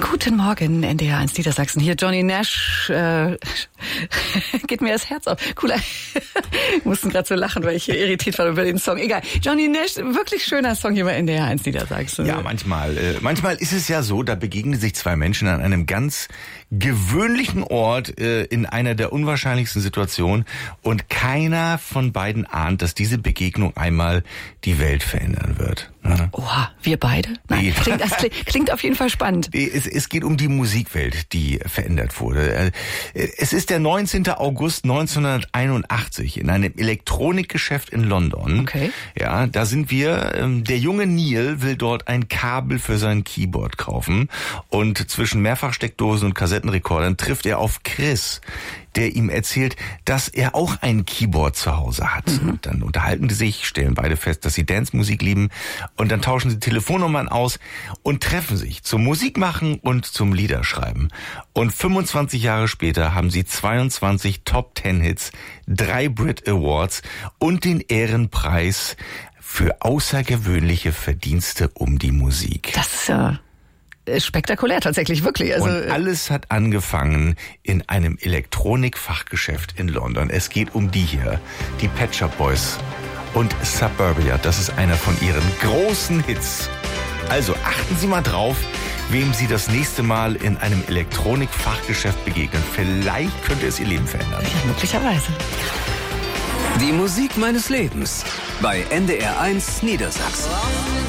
Guten Morgen, NDR 1 Niedersachsen. Hier Johnny Nash. Geht mir das Herz auf. Cooler. Mussten gerade so lachen, weil ich hier irritiert war über den Song. Egal. Johnny Nash, wirklich schöner Song hier bei NDR 1 Niedersachsen. Ja, manchmal. Manchmal ist es ja so, da begegnen sich zwei Menschen an einem ganz gewöhnlichen Ort in einer der unwahrscheinlichsten Situationen und keiner von beiden ahnt, dass diese Begegnung einmal die Welt verändern wird. Oha, wir beide? Nein, klingt auf jeden Fall spannend. Es geht um die Musikwelt, die verändert wurde. Es ist der 19. August 1981 in einem Elektronikgeschäft in London. Okay. Ja, da sind wir. Der junge Neil will dort ein Kabel für sein Keyboard kaufen und zwischen Mehrfachsteckdosen und Kassettenrekordern trifft er auf Chris, der ihm erzählt, dass er auch ein Keyboard zu Hause hat. Und dann unterhalten die sich, stellen beide fest, dass sie Dance-Musik lieben und dann tauschen sie Telefonnummern aus und treffen sich zum Musikmachen und zum Liederschreiben. Und 25 Jahre später haben sie 22 Top-10-Hits, 3 Brit Awards und den Ehrenpreis für außergewöhnliche Verdienste um die Musik. Das ist ja spektakulär tatsächlich, wirklich. Also, und alles hat angefangen in einem Elektronikfachgeschäft in London. Es geht um die hier, die Pet Shop Boys und Suburbia. Das ist einer von ihren großen Hits. Also achten Sie mal drauf, wem Sie das nächste Mal in einem Elektronikfachgeschäft begegnen. Vielleicht könnte es Ihr Leben verändern. Ja, möglicherweise. Die Musik meines Lebens bei NDR 1 Niedersachsen.